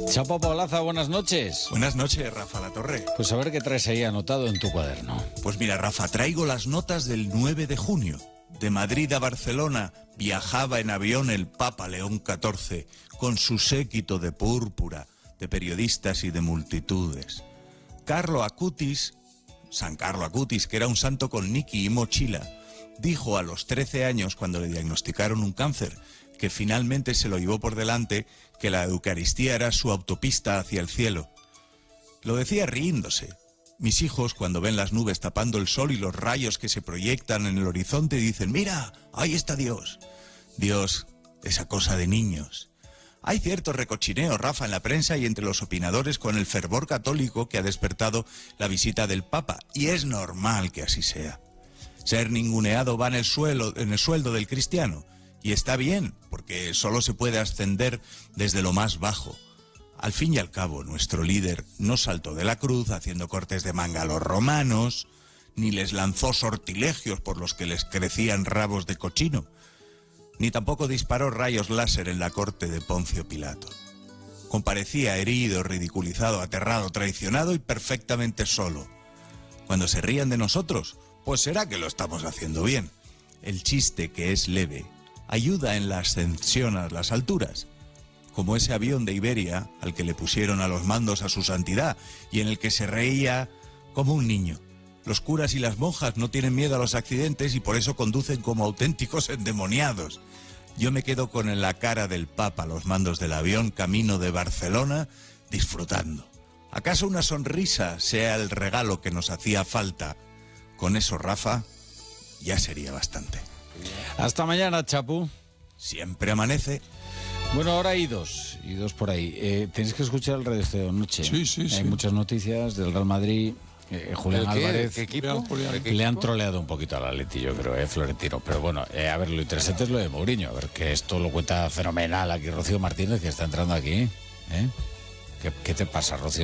Chapo Paulaza, buenas noches. Buenas noches, Rafa Latorre. Pues a ver qué traes ahí anotado en tu cuaderno. Pues mira, Rafa, traigo las notas del 9 de junio. De Madrid a Barcelona viajaba en avión el Papa León XIV, con su séquito de púrpura, de periodistas y de multitudes. San Carlo Acutis, que era un santo con Niki y mochila, dijo a los 13 años, cuando le diagnosticaron un cáncer, que finalmente se lo llevó por delante, que la Eucaristía era su autopista hacia el cielo. Lo decía riéndose. Mis hijos, cuando ven las nubes tapando el sol y los rayos que se proyectan en el horizonte, dicen: «Mira, ahí está Dios». Dios, esa cosa de niños. Hay cierto recochineo, Rafa, en la prensa y entre los opinadores con el fervor católico que ha despertado la visita del Papa, y es normal que así sea. Ser ninguneado va en el sueldo del cristiano, y está bien, porque solo se puede ascender desde lo más bajo. Al fin y al cabo, nuestro líder no saltó de la cruz haciendo cortes de manga a los romanos, ni les lanzó sortilegios por los que les crecían rabos de cochino, ni tampoco disparó rayos láser en la corte de Poncio Pilato. Comparecía herido, ridiculizado, aterrado, traicionado y perfectamente solo. Cuando se rían de nosotros, pues será que lo estamos haciendo bien. El chiste, que es leve, ayuda en la ascensión a las alturas, como ese avión de Iberia al que le pusieron a los mandos a su santidad y en el que se reía como un niño. Los curas y las monjas no tienen miedo a los accidentes y por eso conducen como auténticos endemoniados. Yo me quedo con la cara del Papa a los mandos del avión camino de Barcelona, disfrutando. ¿Acaso una sonrisa sea el regalo que nos hacía falta? Con eso, Rafa, ya sería bastante. Hasta mañana, Chapu. Siempre amanece. Bueno, ahora hay dos por ahí. Tenéis que escuchar el Radio Estadio Noche. Sí. Hay muchas noticias del Real Madrid. Julián Álvarez. ¿Qué equipo? Le han troleado un poquito al Atleti, yo creo, Florentino. Pero bueno, a ver, lo interesante es lo de Mourinho. A ver, que esto lo cuenta fenomenal aquí Rocío Martínez, que está entrando aquí. ¿Qué te pasa, Rocío?